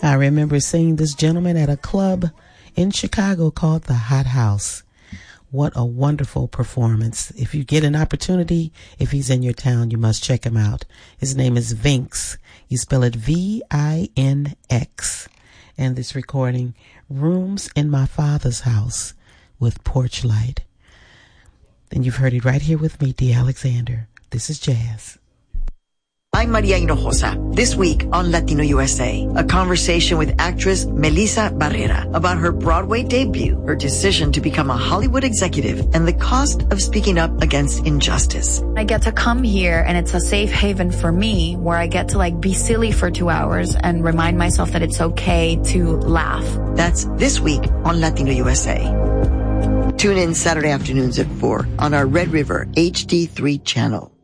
I remember seeing this gentleman at a club in Chicago called the Hot House. What a wonderful performance. If you get an opportunity, if he's in your town, you must check him out. His name is Vinx. You spell it V-I-N-X. And this recording, Rooms in My Father's House with Porch Light. And you've heard it right here with me, Dee Alexander. This is Jazz. I'm Maria Hinojosa. This week on Latino USA, a conversation with actress Melissa Barrera about her Broadway debut, her decision to become a Hollywood executive, and the cost of speaking up against injustice. I get to come here and it's a safe haven for me where I get to be silly for 2 hours and remind myself that it's okay to laugh. That's this week on Latino USA. Tune in Saturday afternoons at 4 on our Red River HD3 channel.